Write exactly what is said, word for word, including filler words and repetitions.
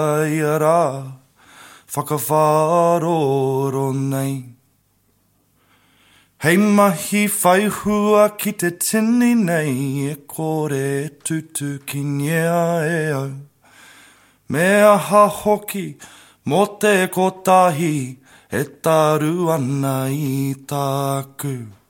ia rā, whakawharoro nei. Hei mahi whaihua ki te tini nei, e kore tutu ki ngia e au. Me aha hoki, mo te kotahi, e taru ana i tāku.